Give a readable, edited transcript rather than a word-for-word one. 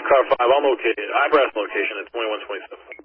car 5, I'm located, eyebrows location at 2127.